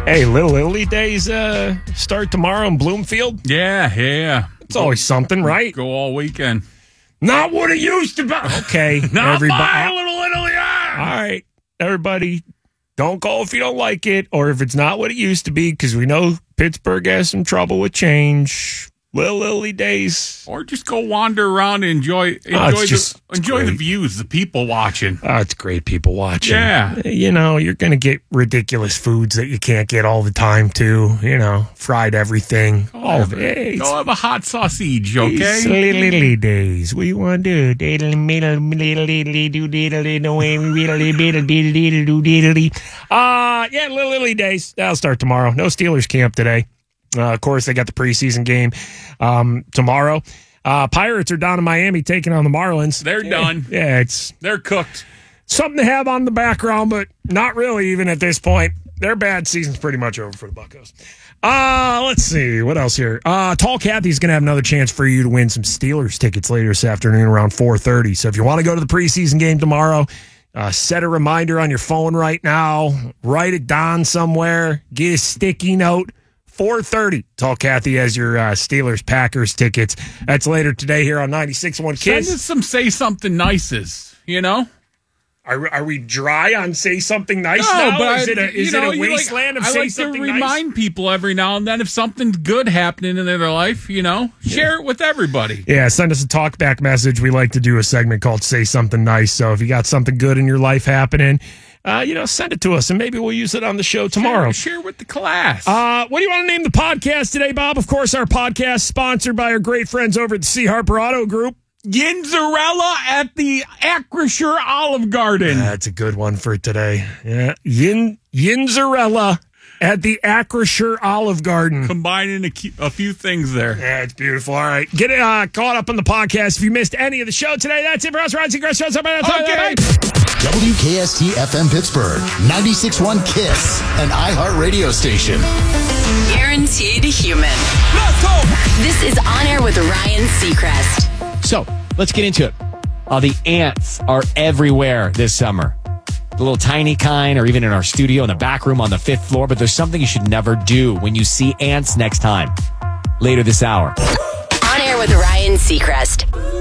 Hey, Little Italy Days start tomorrow in Bloomfield. Yeah. It's always something, right? Go all weekend. Not what it used to be. Okay, Not everybody. my Little Italy. All right, everybody. Don't call if you don't like it or if it's not what it used to be, because we know Pittsburgh has some trouble with change. Little Italy Days. Or just go wander around and enjoy the views, the people watching. Oh, it's great people watching. Yeah. You know, you're going to get ridiculous foods that you can't get all the time, too. You know, fried everything. All of it. Go have a hot sausage, okay? It's Little Italy Days. What do you want to do? Yeah, Little Italy Days. That'll start tomorrow. No Steelers camp today. Of course, they got the preseason game tomorrow. Pirates are down in Miami taking on the Marlins. They're done. Yeah, they're cooked. Something to have on the background, but not really even at this point. Their bad season's pretty much over for the Buccos. Let's see. What else here? Tall Kathy's going to have another chance for you to win some Steelers tickets later this afternoon around 4:30. So if you want to go to the preseason game tomorrow, set a reminder on your phone right now. Write it down somewhere. Get a sticky note. 4:30. Tall Kathy has your Steelers-Packers tickets. That's later today here on 96.1 Kiss. Send us some Say Something Nices, you know? Are we dry on Say Something Nice No, now? but Is it a wasteland of Say Something Nice? I like to remind people every now and then if something's good happening in their life, you know, share it with everybody. Yeah, send us a talkback message. We like to do a segment called Say Something Nice. So if you got something good in your life happening, send it to us, and maybe we'll use it on the show tomorrow. Share with the class. What do you want to name the podcast today, Bob? Of course, our podcast sponsored by our great friends over at the C. Harper Auto Group. Yinzarella at the Acrisure Olive Garden. That's a good one for today. Yeah, Yinzarella at the Acrisure Olive Garden. Combining a few things there. Yeah, it's beautiful. All right. Get it caught up on the podcast. If you missed any of the show today, that's it for us. Okay. WKST FM Pittsburgh, 96.1 KISS, an iHeart radio station. Guaranteed human. Let's go! This is On Air with Ryan Seacrest. So, let's get into it. The ants are everywhere this summer. The little tiny kind, or even in our studio in the back room on the 5th floor. But there's something you should never do when you see ants next time. Later this hour. On Air with Ryan Seacrest.